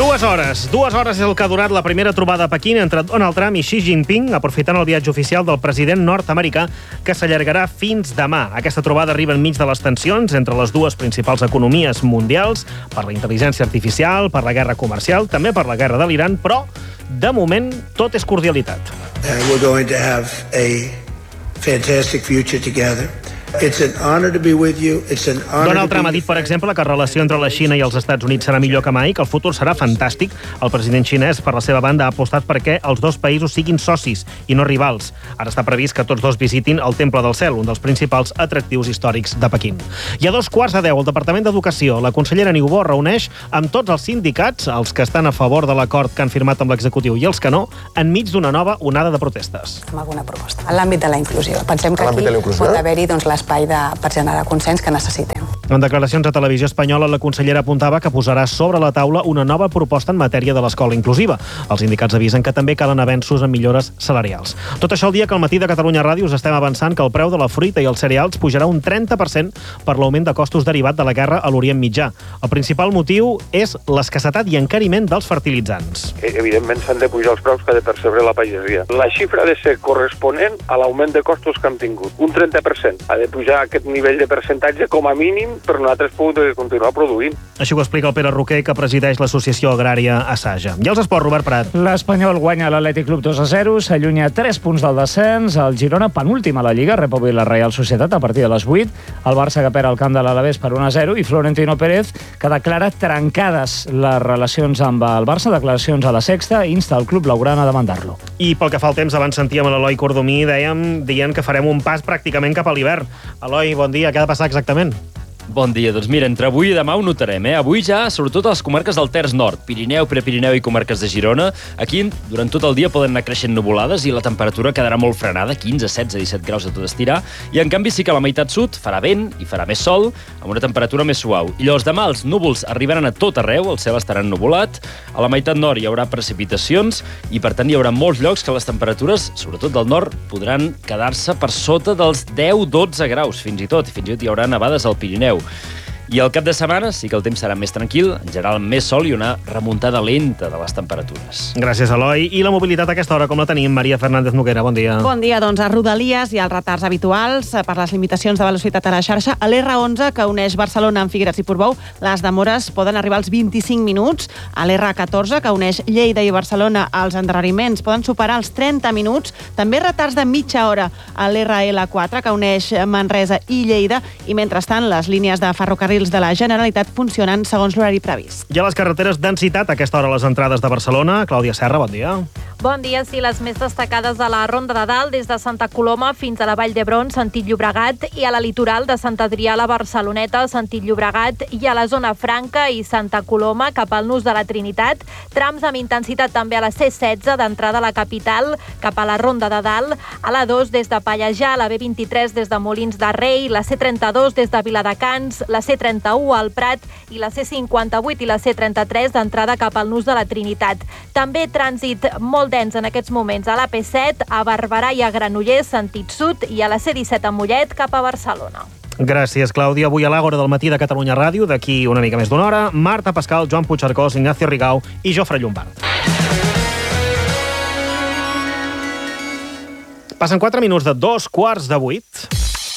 2 hores. 2 hores és el que ha durat la primera trobada a Pequín entre Donald Trump i Xi Jinping, aprofitant el viatge oficial del president nord-americà, que s'allargarà fins demà. Aquesta trobada arriba enmig de les tensions entre les dues principals economies mundials, per la intel·ligència artificial, per la guerra comercial, també per la guerra de l'Iran, però, de moment, tot és cordialitat. We're going to have a fantastic future together. It's an honor to be with you. It's an honor. Donald Trump ha dit, per exemple, que la relació entre la Xina i els Estats Units serà millor que mai, que el futur serà fantàstic. El president xinès, per la seva banda, ha apostat perquè els dos països siguin socis i no rivals. Ara està previst que tots dos visitin el Temple del Cel, un dels principals atractius històrics de Pequín. I a 9:45, el Departament d'Educació, la consellera Niubó reuneix amb tots els sindicats, els que estan a favor de l'acord que han firmat amb l'executiu i els que no, enmig d'una nova onada de protestes. Amb alguna proposta. En l'àmbit de la inclusió. Pensem que aquí pot haver-hi l'espai per generar consens que necessitem. En declaracions a Televisió Espanyola, la consellera apuntava que posarà sobre la taula una nova proposta en matèria de l'escola inclusiva. Els sindicats avisen que també calen avenços en millores salarials. Tot això el dia que al matí de Catalunya Ràdio us estem avançant que el preu de la fruita i els cereals pujarà un 30% per l'augment de costos derivat de la guerra a l'Orient Mitjà. El principal motiu és l'escassetat i encariment dels fertilitzants. Evidentment s'han de pujar els preus que ha de percebre la pagesia. La xifra ha de ser corresponent a l'augment de costos que hem tingut. Un 30%. Ha de pujar aquest nivell de percentatge com a mínim per nosaltres poder continuar produint. Així ho explica el Pere Roquer, que presideix l'Associació Agrària Asaja. I els esports, Robert Prat. L'Espanyol guanya l'Atlètic Club 2-0, s'allunya 3 punts del descens, el Girona penúltim a la Lliga, rep avui la Reial Societat a partir de les 8, el Barça que perd el camp de l'Alavés per 1-0 i Florentino Pérez, que declara trencades les relacions amb el Barça, declaracions a La Sexta, i insta el club blaugrana a demandar-lo. I pel que fa al temps, abans sentíem a l'Eloi Cordomí, dient que farem un pas pràcticament cap a l'hivern. Eloi, bon dia, què ha de passar exactament? Bon dia, doncs mira, entre avui i demà ho notarem, Avui ja, sobretot a les comarques del Terç Nord, Pirineu, Prepirineu i comarques de Girona, aquí durant tot el dia poden anar creixent nuvolades i la temperatura quedarà molt frenada, 15, 16, 17 graus a tot estirar, i en canvi sí que a la meitat sud farà vent i farà més sol, amb una temperatura més suau. I llavors demà els núvols arribaran a tot arreu, el cel estarà ennuvolat, a la meitat nord hi haurà precipitacions i per tant hi haurà molts llocs que les temperatures, sobretot del nord, podran quedar-se per sota dels 10-12 graus, fins i tot hi haurà nevades al Pirineu. I al cap de setmana sí que el temps serà més tranquil, en general més sol i una remuntada lenta de les temperatures. Gràcies, Eloi. I la mobilitat a aquesta hora, com la tenim? Maria Fernández Noguera, bon dia. Bon dia, doncs a Rodalies hi ha els retards habituals per les limitacions de velocitat a la xarxa. A l'R11, que uneix Barcelona amb Figueres i Portbou, les demores poden arribar als 25 minuts. A l'R14, que uneix Lleida i Barcelona, els endarreriments poden superar els 30 minuts. També retards de mitja hora a l'RL4, que uneix Manresa i Lleida. I mentrestant, les línies de ferrocarrils de la Generalitat funcionen segons l'horari previst. I a les carreteres, densitat a aquesta hora a les entrades de Barcelona. Clàudia Serra, bon dia. Bon dia, sí, les més destacades a la Ronda de Dalt, des de Santa Coloma fins a la Vall d'Hebron, sentit Llobregat, i a la litoral de Sant Adrià a la Barceloneta, sentit Llobregat, i a la zona Franca i Santa Coloma, cap al Nus de la Trinitat. Trams amb intensitat també a la C16, d'entrada a la capital, cap a la Ronda de Dalt, a la 2 des de Pallejà, la B23 des de Molins de Rei, la C32 des de Viladecans, la C31 al Prat i la C58 i la C33 d'entrada cap al Nus de la Trinitat. També trànsit molt dens en aquests moments a l'AP7, a Barberà i a Granollers, sentit sud, i a la C17 a Mollet, cap a Barcelona. Gràcies, Clàudia. Avui a l'Àgora del matí de Catalunya Ràdio, d'aquí una mica més d'una hora, Marta Pascal, Joan Puigcercós, Ignacio Rigau i Jofre Llombard. Passen 4 minuts de 7:45.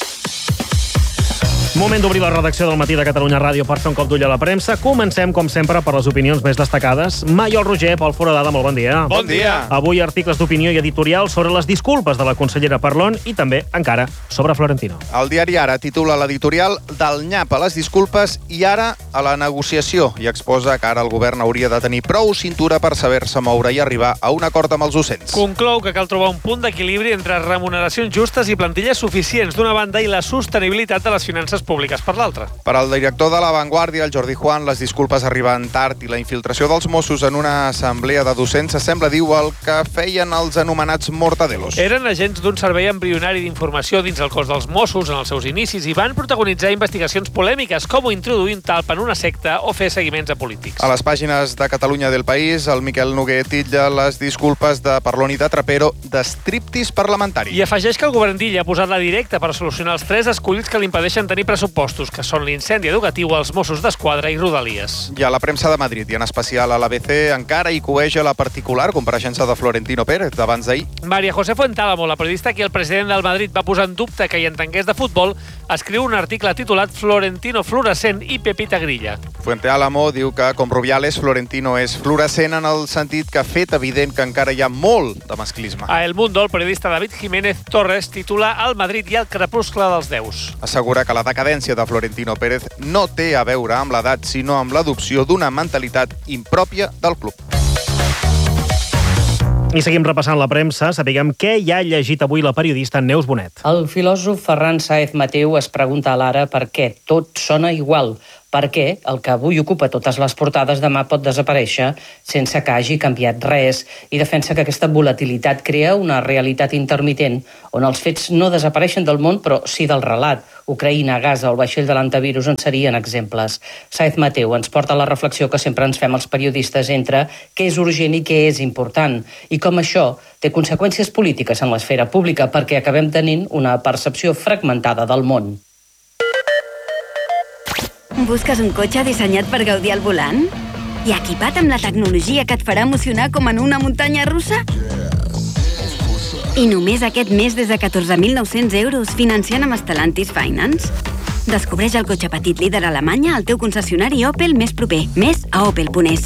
Moment d'obrir la redacció del matí de Catalunya Ràdio per fer un cop d'ull a la premsa. Comencem, com sempre, per les opinions més destacades. Maiol Roger, Pol Foradada, molt bon dia. Bon dia. Avui articles d'opinió i editorial sobre les disculpes de la consellera Parlon i també, encara, sobre Florentino. El diari Ara titula l'editorial del nyap a les disculpes i ara a la negociació i exposa que ara el govern hauria de tenir prou cintura per saber-se moure i arribar a un acord amb els docents. Conclou que cal trobar un punt d'equilibri entre remuneracions justes i plantilles suficients d'una banda i la sostenibilitat de les finances públiques per l'altra. Per al director de La Vanguardia, el Jordi Juan, les disculpes arriben tard i la infiltració dels Mossos en una assemblea de docents sembla, diu, el que feien els anomenats mortadelos. Eren agents d'un servei embrionari d'informació dins el cos dels Mossos en els seus inicis i van protagonitzar investigacions polèmiques com introduir un talp en una secta o fer seguiments a polítics. A les pàgines de Catalunya del País, el Miquel Noguer titlla les disculpes de Parlon i de Trapero d'estriptis parlamentari. I afegeix que el govern d'Illa ha posat la directa per solucionar els 3 escollits que li impedeixen tenir pressupostos, que són l'incendi educatiu als Mossos d'Esquadra i Rodalies. I a la premsa de Madrid, i en especial a l'ABC, encara hi coeja la particular compareixença de Florentino Pérez d'abans d'ahir. María José Fuentálamo, la periodista que el president del Madrid va posar en dubte que hi entengués de futbol, escriu un article titulat Florentino fluorescent i Pepita Grilla. Fuentálamo diu que, com Rubiales, Florentino és fluorescent en el sentit que ha fet evident que encara hi ha molt de masclisme. A El Mundo, el periodista David Jiménez Torres titula El Madrid i el crepuscle dels déus. Assegura que la decadència de Florentino Pérez no té a veure amb l'edat, sinó amb l'adopció d'una mentalitat impròpia del club. I seguim repassant la premsa. Sapiguem què hi ha llegit avui la periodista Neus Bonet. El filòsof Ferran Sáez Mateu es pregunta a l'Ara per què tot sona igual, perquè el que avui ocupa totes les portades demà pot desaparèixer sense que hagi canviat res, i defensa que aquesta volatilitat crea una realitat intermitent on els fets no desapareixen del món, però sí del relat. Ucraïna, Gaza o el vaixell de l'antivirus en serien exemples. Sáez Mateu ens porta a la reflexió que sempre ens fem els periodistes entre què és urgent i què és important, i com això té conseqüències polítiques en l'esfera pública perquè acabem tenint una percepció fragmentada del món. Busques un cotxe dissenyat per gaudir al volant? I equipat amb la tecnologia que et farà emocionar com en una muntanya russa? I només aquest mes des de 14.900 euros financiant amb Stellantis Finance? Descobreix el cotxe petit líder a Alemanya al teu concessionari Opel més proper. Més a opel.es.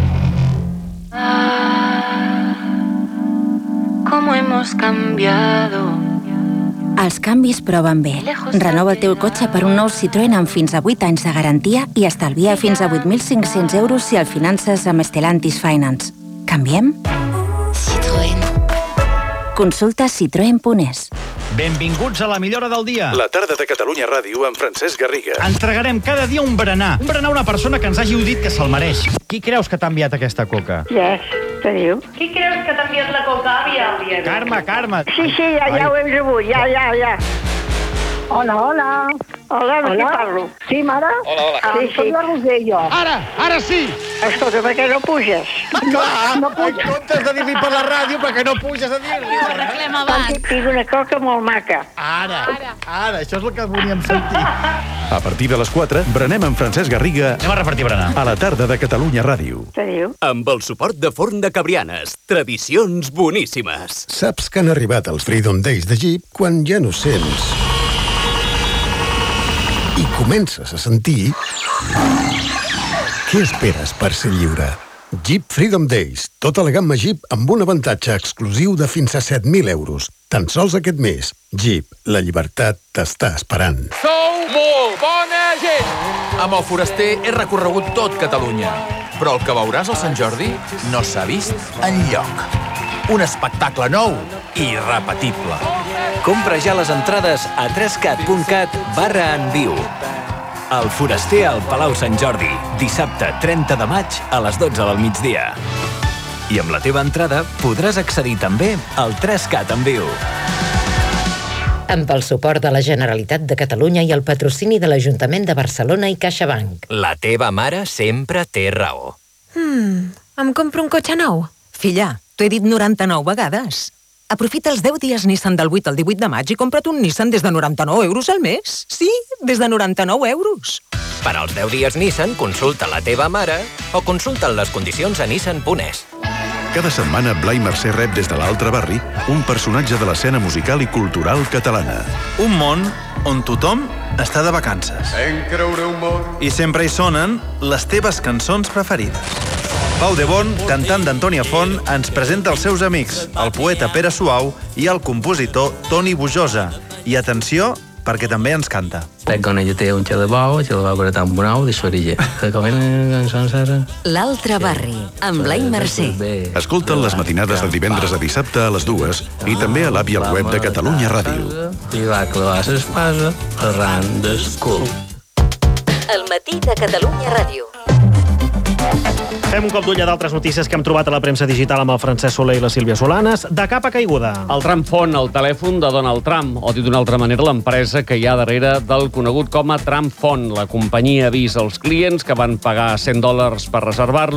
¿Cómo hemos cambiado? Els canvis proven bé. Renova el teu cotxe per un nou Citroën amb fins a 8 anys de garantia i estalvia fins a 8.500 euros si el finances amb Stellantis Finance. Canviem? Citroën. Consulta citroen.es. Benvinguts a la millora del dia. La tarda de Catalunya Ràdio amb Francesc Garriga. Entregarem cada dia un berenar. Un berenar a una persona que ens hagi dit que se'l mereix. Qui creus que t'ha enviat aquesta coca? Yes, què diu? Qui creus que t'ha enviat la coca, àvia? Carme. Sí, ja ho hem rebut, ja. Hola, amb qui parlo? Sí, mare? Hola. Sí. Soc la Roser, jo. Ara sí! Escolta, per què no puges? No puges. En comptes de dir-li per la ràdio, perquè no puges a dir-li. Ho arreglem abans. Tinc una coca molt maca. Ara, això és el que volíem sentir. A partir de les 4, berenem amb Francesc Garriga. Anem a repartir berenar. A la tarda de Catalunya Ràdio. Què diu? Amb el suport de Forn de Cabrianes. Tradicions boníssimes. Saps que han arribat els Freedom Days de Jeep quan ja no sents i comences a sentir què esperes per ser lliure. Jeep Freedom Days. Tota la gamma Jeep amb un avantatge exclusiu de fins a 7.000 euros. Tan sols aquest mes. Jeep, la llibertat t'està esperant. Sou molt bona gent! Amb el Foraster he recorregut tot Catalunya. Però el que veuràs al Sant Jordi no s'ha vist enlloc. Un espectacle nou i irrepetible. Compra ja les entrades a 3cat.cat/enviu. El Foraster al Palau Sant Jordi, dissabte 30 de maig a les 12 del migdia. I amb la teva entrada podràs accedir també al 3Cat en viu. Amb el suport de la Generalitat de Catalunya i el patrocini de l'Ajuntament de Barcelona i CaixaBank. La teva mare sempre té raó. Em compro un cotxe nou? Filla, t'ho he dit 99 vegades. Aprofita els 10 dies Nissan del 8 al 18 de maig i compra't un Nissan des de 99 euros al mes. Sí, des de 99 euros. Per als 10 dies Nissan, consulta la teva mare o consulta les condicions a nissan.es. Cada setmana, Blai Mercè rep des de l'altre barri un personatge de l'escena musical i cultural catalana. Un món on tothom està de vacances. I sempre hi sonen les teves cançons preferides. Pau de Bon, cantant d'Antònia Font, ens presenta els seus amics, el poeta Pere Suau i el compositor Toni Bujosa. I atenció, perquè també ens canta. Con ella té un xelebau que era tan bonau de s'orilla. L'altre barri, amb Blai Mercè. Escolta'n les matinades de divendres a dissabte a les 2 i també a l'app i al web de Catalunya Ràdio. I va clavar l'espasa arran del cul. El matí de Catalunya Ràdio. Fem un cop d'ull a d'altres notícies que hem trobat a la premsa digital amb el Francesc Soler i la Sílvia Solanes. De capa caiguda. El Trump Phone, el telèfon de Donald Trump, o dit d'una altra manera, l'empresa que hi ha darrere del conegut com a Trump Phone. La companyia avisa als clients que van pagar $100 per reservar-lo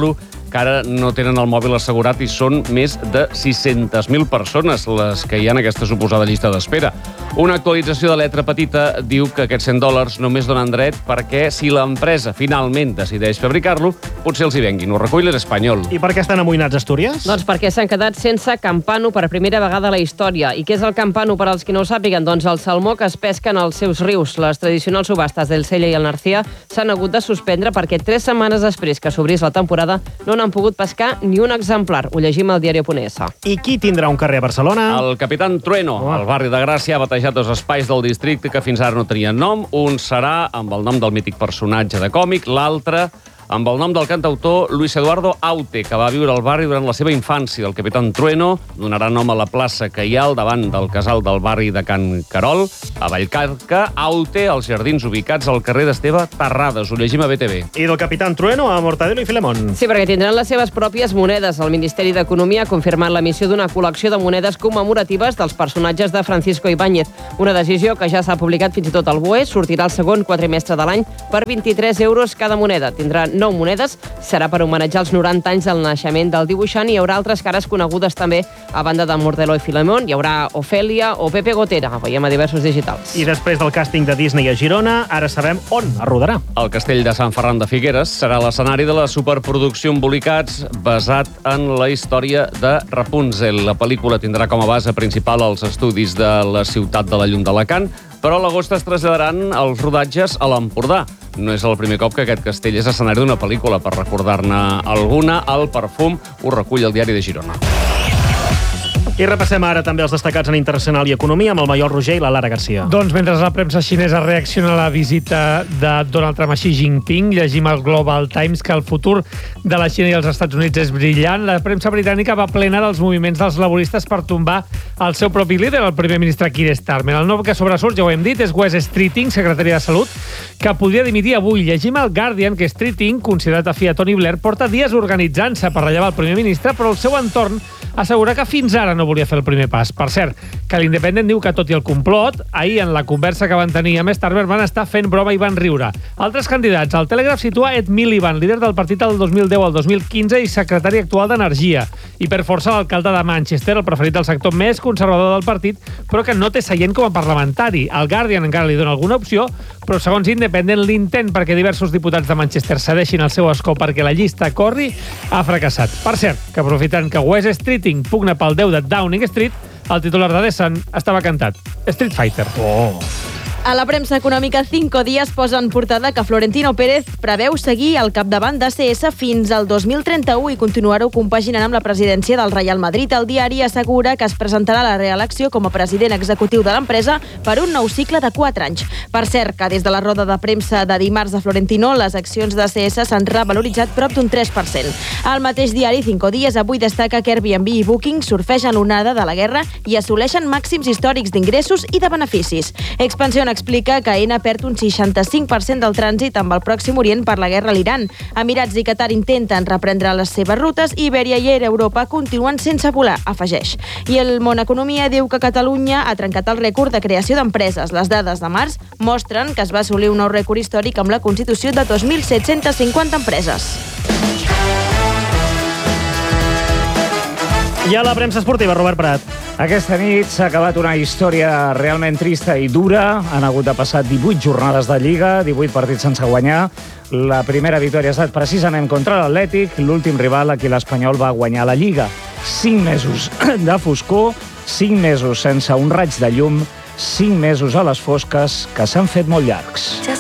que ara no tenen el mòbil assegurat i són més de 600.000 persones les que hi ha en aquesta suposada llista d'espera. Una actualització de letra petita diu que aquests $100 només donen dret perquè si l'empresa finalment decideix fabricar-lo, potser els hi venguin. Ho recull l'Espanyol. I per què estan amoïnats a Astúries? Doncs perquè s'han quedat sense campano per primera vegada a la història. I què és el campano, per als qui no ho sàpiguen? Doncs el salmó que es pesca en els seus rius. Les tradicionals subhastes del Sella i el Narcía s'han hagut de suspendre perquè 3 setmanes després que s'obrís la temporada no n'han pogut pescar ni un exemplar. Ho llegim al diario.es. I qui tindrà un carrer a Barcelona? El Capitán Trueno. El barri de Gràcia ha batejat 2 espais del districte que fins ara no tenien nom. Un serà amb el nom del mític personatge de còmic, l'altre amb el nom del cantautor Luis Eduardo Aute, que va viure al barri durant la seva infància. El Capitán Trueno donarà nom a la plaça que hi ha al davant del casal del barri de Can Carol, a Vallcarca. Aute, als jardins ubicats al carrer d'Esteve Terrades. Ho llegim a BTV. I del Capitán Trueno a Mortadelo i Filemón. Sí, perquè tindran les seves pròpies monedes. El Ministeri d'Economia ha confirmat l'emissió d'una col·lecció de monedes commemoratives dels personatges de Francisco Ibáñez. Una decisió que ja s'ha publicat fins i tot al BOE. Sortirà el segon quadrimestre de l'any per 23 euros cada moneda. Tindrà 9 monedes. Serà per homenatjar els 90 anys del naixement del dibuixant i hi haurà altres cares conegudes també a banda de Mortadelo i Filemón. Hi haurà Ofèlia o Pepe Gotera. Veiem a diversos digitals. I després del càsting de Disney a Girona, ara sabem on es rodarà. El castell de Sant Ferran de Figueres serà l'escenari de la superproducció Embolicats, basat en la història de Rapunzel. La pel·lícula tindrà com a base principal els estudis de la ciutat de la llum d'Alacant, però a l'agost es traslladaran els rodatges a l'Empordà. No és el primer cop que aquest castell és escenari d'una pel·lícula. Per recordar-ne alguna, El perfum ho recull el diari de Girona. I repassem ara també els destacats en internacional i economia amb el Maiol Roger i la Lara Garcia. Doncs mentre la premsa xinesa reacciona a la visita de Donald Trump a Xi Jinping, llegim al Global Times que el futur de la Xina i els Estats Units és brillant. La premsa britànica va plena dels moviments dels laboristes per tombar el seu propi líder, el primer ministre Keir Starmer. El nou que sobresurt, ja ho hem dit, és Wes Streeting, secretari de Salut, que podria dimitir avui. Llegim al Guardian que Streeting, considerat afí a Tony Blair, porta dies organitzant-se per rellevar el primer ministre, però el seu entorn assegura que fins ara no volia fer el primer pas. Per cert, que l'Independent diu que tot i el complot, ahir en la conversa que van tenir amb Starmer van estar fent broma i van riure. Altres candidats. El Telegraph situa Ed Miliband, líder del partit del 2010 al 2015 i secretari actual d'Energia. I per força l'alcalde de Manchester, el preferit del sector més conservador del partit, però que no té seient com a parlamentari. El Guardian encara li dona alguna opció, però segons Independent l'intent perquè diversos diputats de Manchester cedeixin el seu escó perquè la llista corri ha fracassat. Per cert, que aprofitant que Wes Streeting pugna pel déu de Downing Street, el titular de The Sun estava cantat. Street Fighter. A la premsa econòmica, 5 dies posa en portada que Florentino Pérez preveu seguir al capdavant d'ACS fins al 2031 i continuar-ho compaginant amb la presidència del Real Madrid. El diari assegura que es presentarà a la reelecció com a president executiu de l'empresa per un nou cicle de 4 anys. Per cert, que des de la roda de premsa de dimarts de Florentino, les accions d'ACS s'han revaloritzat prop d'un 3%. El mateix diari, 5 dies, avui destaca que Airbnb i Booking surfegen l'onada de la guerra i assoleixen màxims històrics d'ingressos i de beneficis. Expansión explica que Aena perd un 65% del trànsit amb el Pròxim Orient per la guerra a l'Iran. Emirats i Qatar intenten reprendre les seves rutes i Iberia i Air Europa continuen sense volar, afegeix. I el Món Economia diu que Catalunya ha trencat el rècord de creació d'empreses. Les dades de març mostren que es va assolir un nou rècord històric amb la constitució de 2.750 empreses. I a la premsa esportiva, Robert Prat. Aquesta nit s'ha acabat una història realment trista i dura. Han hagut de passar 18 jornades de Lliga, 18 partits sense guanyar. La primera victòria ha estat precisament contra l'Atlètic, l'últim rival a qui l'Espanyol va guanyar la Lliga. 5 mesos de foscor, 5 mesos sense un raig de llum, 5 mesos a les fosques que s'han fet molt llargs.